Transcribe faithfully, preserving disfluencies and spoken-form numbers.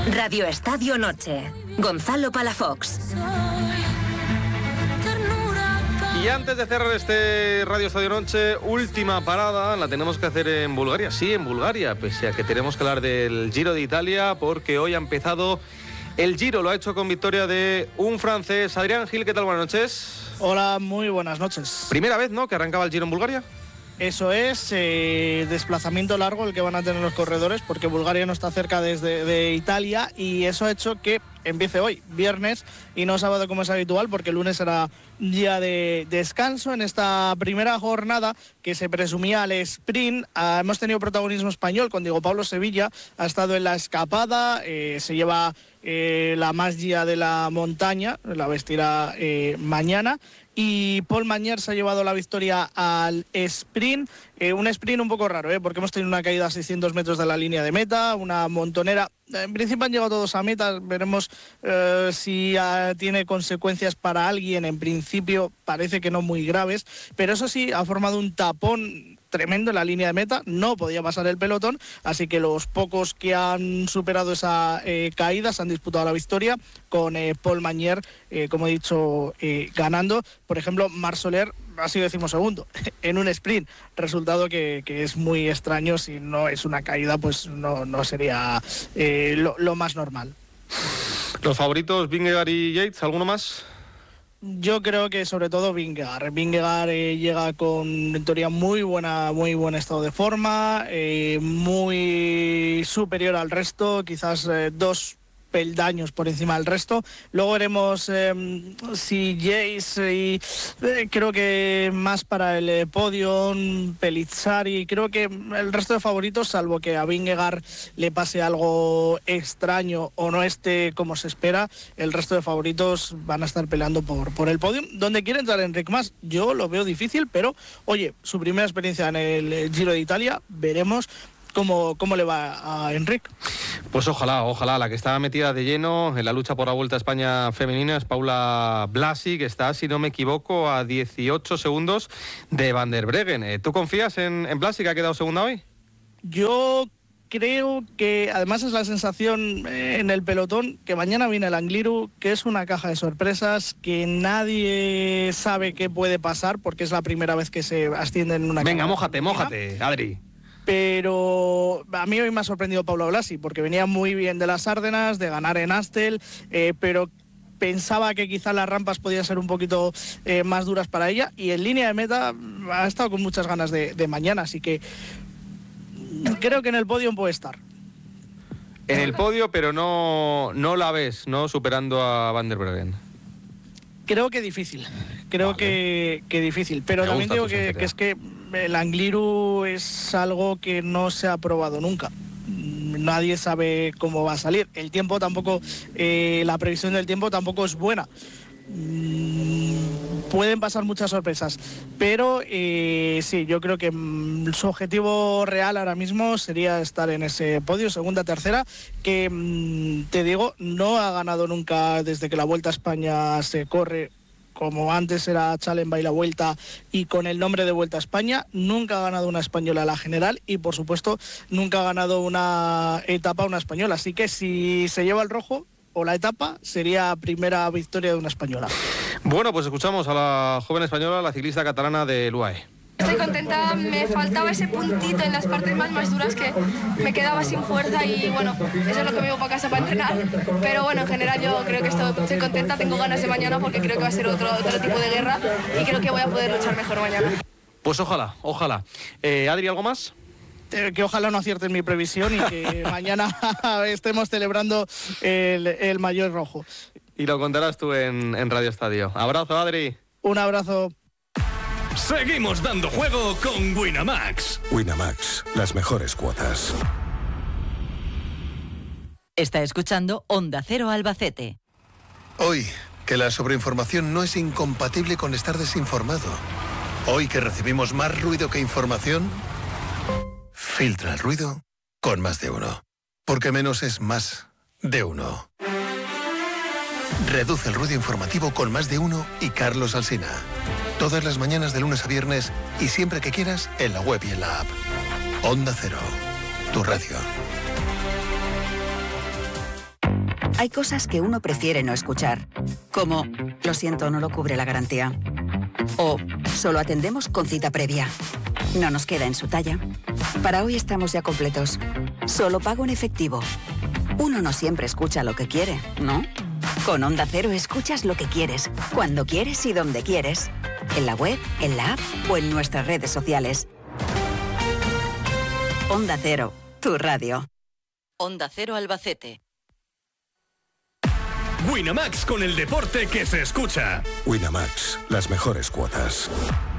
Radio Estadio Noche. Gonzalo Palafox. Y antes de cerrar este Radio Estadio Noche, última parada, la tenemos que hacer en Bulgaria. Sí, en Bulgaria, pese a que tenemos que hablar del Giro de Italia, porque hoy ha empezado el Giro. Lo ha hecho con victoria de un francés. Adrián Gil, ¿qué tal? Buenas noches. Hola, muy buenas noches. Primera vez, ¿no?, que arrancaba el Giro en Bulgaria. Eso es, eh, desplazamiento largo el que van a tener los corredores, porque Bulgaria no está cerca desde de Italia, y eso ha hecho que empiece hoy, viernes, y no sábado como es habitual, porque el lunes será día de descanso. En esta primera jornada, que se presumía al sprint, ah, hemos tenido protagonismo español con Diego Pablo Sevilla, ha estado en la escapada, eh, se lleva eh, la más guía de la montaña, la vestirá eh, mañana. Y Paul Mañer se ha llevado la victoria al sprint, eh, un sprint un poco raro, ¿eh? porque hemos tenido una caída a seiscientos metros de la línea de meta, una montonera. En principio han llegado todos a meta, veremos eh, si uh, tiene consecuencias para alguien. En principio parece que no muy graves, pero eso sí, ha formado un tapón tremendo en la línea de meta, no podía pasar el pelotón, así que los pocos que han superado esa eh, caída se han disputado la victoria, con eh, Paul Mañer, eh, como he dicho, eh, ganando. Por ejemplo, Marc Soler ha sido decimosegundo en un sprint, resultado que, que es muy extraño. Si no es una caída, pues no, no sería eh, lo, lo más normal. Los favoritos, Vingegaard y Yates, ¿alguno más? Yo creo que sobre todo Vingegaard. Vingegaard eh, llega con, en teoría, muy buena, muy buen estado de forma, eh, muy superior al resto, quizás eh, dos peldaños por encima del resto. Luego veremos eh, si Yates y eh, creo que más para el eh, podio, Pellizzari. Creo que el resto de favoritos, salvo que a Vingegaard le pase algo extraño o no esté como se espera, el resto de favoritos van a estar peleando por, por el podio. Donde quiere entrar Enric Mas, yo lo veo difícil, pero oye, su primera experiencia en el Giro de Italia, veremos ¿Cómo, ¿Cómo le va a Enric? Pues ojalá, ojalá. La que está metida de lleno en la lucha por la Vuelta a España femenina es Paula Blasi, que está, si no me equivoco, a dieciocho segundos de Van der Breggen. ¿Tú confías en, en Blasi, que ha quedado segunda hoy? Yo creo que, además es la sensación en el pelotón, que mañana viene el Angliru, que es una caja de sorpresas, que nadie sabe qué puede pasar, porque es la primera vez que se asciende en una... Venga, mójate, mójate, Adri. Pero a mí hoy me ha sorprendido Paula Blasi, porque venía muy bien de las Árdenas, de ganar en Astel, eh, pero pensaba que quizá las rampas podían ser un poquito eh, más duras para ella, y en línea de meta ha estado con muchas ganas de, de mañana, así que creo que en el podio puede estar. En el podio, pero no, no la ves, ¿no?, superando a Van der Breggen. Creo que difícil, creo vale. que, que difícil, pero me también digo que, que es que el Angliru es algo que no se ha probado nunca. Nadie sabe cómo va a salir. El tiempo tampoco, eh, la previsión del tiempo tampoco es buena. Mm, pueden pasar muchas sorpresas, pero eh, sí, yo creo que mm, su objetivo real ahora mismo sería estar en ese podio, segunda, tercera, que mm, te digo, no ha ganado nunca desde que la Vuelta a España se corre, como antes era Challenge y la Vuelta, y con el nombre de Vuelta a España. Nunca ha ganado una española la general, y por supuesto nunca ha ganado una etapa una española, así que si se lleva el rojo o la etapa, sería primera victoria de una española. Bueno, pues escuchamos a la joven española, la ciclista catalana del U A E. Estoy contenta, me faltaba ese puntito en las partes más, más duras, que me quedaba sin fuerza, y bueno, eso es lo que me llevo para casa para entrenar. Pero bueno, en general yo creo que estoy, estoy contenta, tengo ganas de mañana, porque creo que va a ser otro, otro tipo de guerra, y creo que voy a poder luchar mejor mañana. Pues ojalá, ojalá. Eh, Adri, ¿algo más? Que ojalá no acierten mi previsión y que mañana estemos celebrando el, el maillot rojo. Y lo contarás tú en, en Radio Estadio. Abrazo, Adri. Un abrazo. Seguimos dando juego con Winamax. Winamax, las mejores cuotas. Está escuchando Onda Cero Albacete. Hoy, que la sobreinformación no es incompatible con estar desinformado. Hoy, que recibimos más ruido que información, filtra el ruido con Más de Uno. Porque menos es más de uno. Reduce el ruido informativo con Más de Uno y Carlos Alsina. Todas las mañanas de lunes a viernes y siempre que quieras en la web y en la app. Onda Cero, tu radio. Hay cosas que uno prefiere no escuchar, como lo siento, no lo cubre la garantía. O solo atendemos con cita previa. No nos queda en su talla. Para hoy estamos ya completos. Solo pago en efectivo. Uno no siempre escucha lo que quiere, ¿no? Con Onda Cero escuchas lo que quieres, cuando quieres y donde quieres. En la web, en la app o en nuestras redes sociales. Onda Cero, tu radio. Onda Cero Albacete. Winamax, con el deporte que se escucha. Winamax, las mejores cuotas.